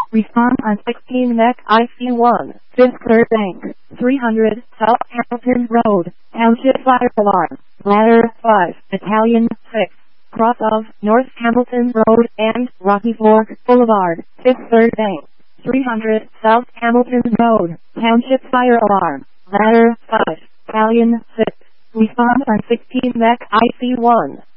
Respond on 16 Mech IC1, Fifth Third Bank, 300 South Hamilton Road, Township Fire Alarm, Ladder 5, Battalion 6, cross of North Hamilton Road and Rocky Fork Boulevard, Fifth Third Bank, 300 South Hamilton Road, Township Fire Alarm, Ladder 5, Battalion 6. Respond on 16 Mech IC1.